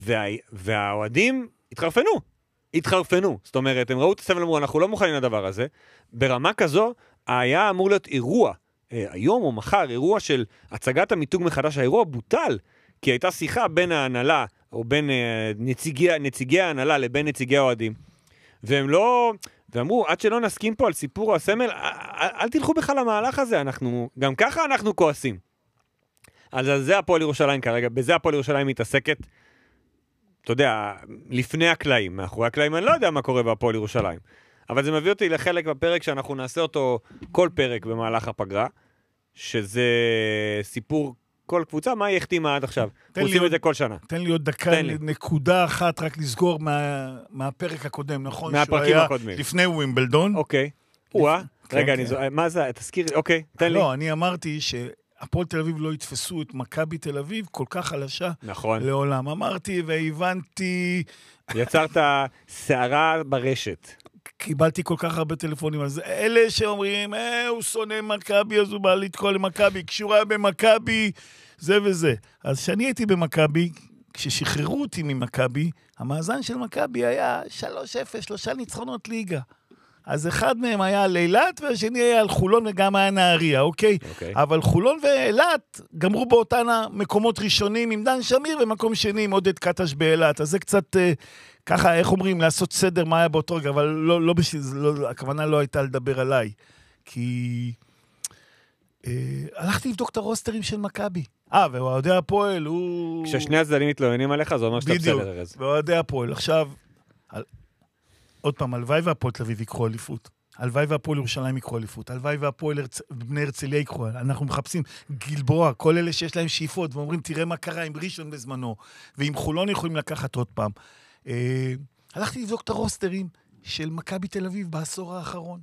והאוהדים התחרפנו. זאת אומרת, הם ראו את הסבל, אמרו, אנחנו לא מוכנים לדבר הזה. ברמה כזו, היה אמור להיות אירוע, היום או מחר, אירוע של הצגת המיתוג מחדש. האירוע בוטל, כי הייתה שיחה בין ההנהלה, או בין נציגי ההנהלה לבין נציגי האוהדים. והם לא, ואמרו, עד שלא נסכים פה על סיפור הסמל, אל תלכו בכלל למהלך הזה, גם ככה אנחנו כועסים. אז זה הפועל ירושלים כרגע, בזה הפועל ירושלים מתעסקת, אתה יודע, לפני הקלעים, מאחורי הקלעים, אני לא יודע מה קורה בהפועל ירושלים. אבל זה מביא אותי לחלק בפרק שאנחנו נעשה אותו כל פרק במהלך הפגרה, שזה סיפור כל קבוצה, מה היא החתימה עד עכשיו? עושים את זה כל שנה. תן לי עוד דקה, נקודה אחת, רק לסגור מהפרק הקודם, נכון? מהפרקים הקודמים. לפני ווימבלדון. אוקיי. רגע, מה זה? תזכיר, אוקיי, תן לי. לא, אני אמרתי שהפועל תל אביב לא יתפסו את מכבי תל אביב כל כך חלשה לעולם. אמרתי והבנתי... יצרת שערה ברשת. קיבלתי כל כך הרבה טלפונים על זה. אלה שאומרים, הוא שונא מכבי, אז הוא בא לתקול למכבי, קשורה במכבי, זה וזה. אז כשאני הייתי במכבי, כששחררו אותי ממכבי, המאזן של מכבי היה 3-0, 3 ניצחונות ליגה. אז אחד מהם היה על אילת, והשני היה על חולון וגם היה נהריה, אוקיי? אבל חולון ואילת גמרו באותן המקומות ראשונים עם דן שמיר, ומקום שני עם עודד קטש באילת. אז זה קצת... ככה, איך אומרים, לעשות סדר מה היה באותו רגע, אבל לא בשביל, הכוונה לא הייתה לדבר עליי. כי הלכתי לבדוק את הרוסטרים של מכבי. ואוהדי הפועל הוא... כששני הצדדים מתלוננים עליך, זה אומר שאתה בסדר. בדיוק, ואוהדי הפועל. עכשיו, עוד פעם, הלוואי והפועל תל אביב יקחו אליפות. הלוואי והפועל ירושלים יקחו אליפות. הלוואי והפועל בני הרצליה יקחו. אנחנו מחפשים גלבוע, כל אלה שיש להם שאיפות, ואומרים, תראה מה קרה עם ראשון בזמנו, ועם חולון יכולים לקחת עוד פעם. הלכתי לבדוק את הרוסטרים של מכבי תל אביב בעשור האחרון.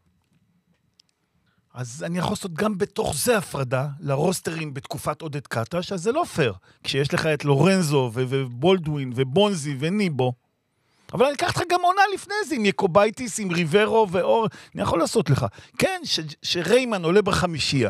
אז אני יכול לעשות גם בתוך זה הפרדה לרוסטרים בתקופת עודד קטש, אז זה לא פייר. כשיש לך את לורנזו ובולדווין ובונזי וניבו, אבל אני אקח לך גם עונה לפני זה, עם יקובייטיס, עם ריברו ואור, אני יכול לעשות לך. כן, שריימן עולה בחמישייה,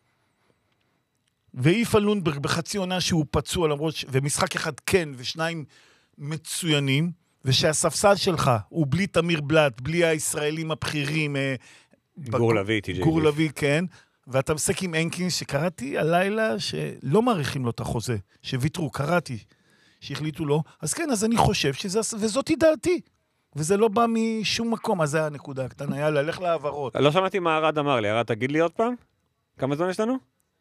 ואיפה לונדברג בחצי עונה שהוא פצוע, למרות ומשחק אחד כן ושניים מצוינים, ושהספסל שלך הוא בלי תמיר בלט, בלי הישראלים הבכירים, גור לוי, כן, ואתה מסק עם אנקין, שקראתי הלילה שלא מעריכים לו את החוזה, שוויתרו, קראתי, שהחליטו לו, אז כן, אז אני חושב וזאת היא דעתי, וזה לא בא משום מקום, אז זה הנקודה הקטנה, היה ללך לעברות. לא שמעתי מה ארד אמר לי, ארד תגיד לי עוד פעם, כמה זמן יש לנו?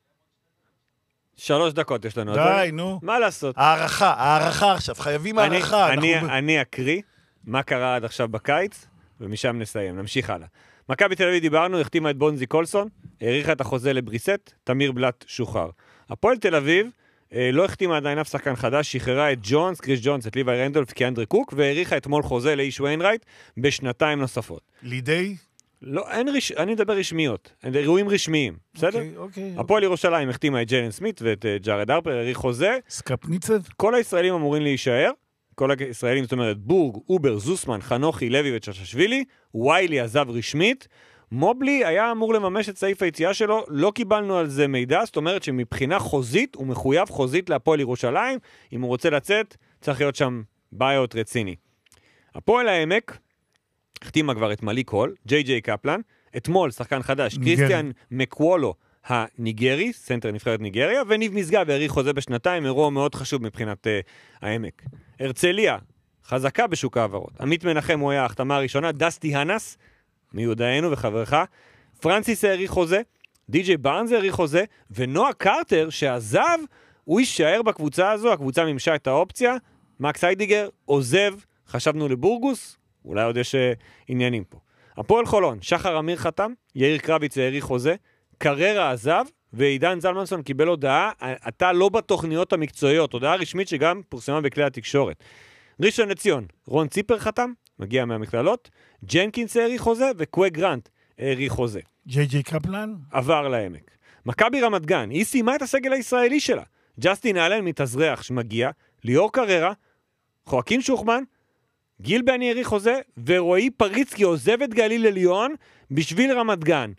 3 דקות יש לנו. די, נו. מה לעשות? הערכה עכשיו, חייבים הערכה. אני אקריא מה קרה עד עכשיו בקיץ, ומשם נסיים, נמשיך הלאה. מכבי תל אביב דיברנו, החתימה את בונזי קולסון, האריכה את החוזה לבריסט, תמיר בלט שוחרר. הפועל תל אביב לא החתימה עדיין אף שחקן חדש, שחררה את ג'ונס, קריס ג'ונס, את ליווי רנדולף, כאנדרי קוק, והאריכה אתמול חוזה לאיש ויינרייט בשנתיים נוספות. לידי? לא, אני מדבר רשמיות, אירועים רשמיים, בסדר? אוקיי. הפועל ירושלים החתימה את ג'יילן סמית ואת ג'ארד הרפר, האריך חוזה. סקפניצב? כל הישראלים אמורים להישאר, כל הישראלים, זאת אומרת, בורג, אובר, זוסמן, חנוכי, לוי וצ'ששווילי, ויילי עזב רשמית, מובלי היה אמור לממש את סעיף היציאה שלו, לא קיבלנו על זה מידע, זאת אומרת שמבחינה חוזית, הוא מחויב חוזית להפועל ירושלים, אם הוא רוצה לצאת, צריך להיות שם ביוט רציני. הפועל העמק, החתימה כבר את מליק הול, ג'יי קפלן, אתמול שחקן חדש, קריסטיאן מקוולו הניגרי, סנטר נבחרת ניגריה, וניב משגב האריך חוזה בשנתיים, אירוע מאוד חשוב מבחינת העמק. הרצליה, חזקה בשוק העברות. עמית מנחם הוא היה ההחתמה הראשונה, דסטי הנס, מיודענו וחברך, פרנסיס האריך חוזה, די.ג'יי בארנס האריך חוזה, ונועה קרטר שעזב, הוא יישאר בקבוצה הזו, הקבוצה מימשה את האופציה, מקס היידיגר עוזב, חשבנו לבורגוס, אולי עוד יש עניינים פה. הפועל חולון, שחר אמיר חתם, יאיר קרביץ האריך חוזה, קררה עזב, ועידן זלמנסון קיבל הודעה, אתה לא בתוכניות המקצועיות, הודעה רשמית שגם פורסמה בכלי התקשורת. ראשון לציון, רון ציפר חתם, מגיע מהמכללות, ג'נקינס האריך חוזה, וקווה גרנט האריך חוזה. ג'יי קפלן? עבר לעמק. מכבי רמת גן, היא סיימה את הסגל הישראלי שלה. ג'סטין אלן מתאזרח שמגיע, ליאור קררה, חואקין שוחמן, גיל בני האריך חוזה, ורועי פריצקי עוזב את גליל עליון בשביל רמת גן.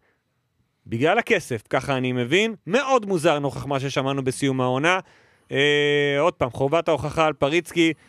בגלל הכסף, ככה אני מבין, מאוד מוזר נוכח מה ששמענו בסיום העונה. עוד פעם, חובת ההוכחה על פריצקי,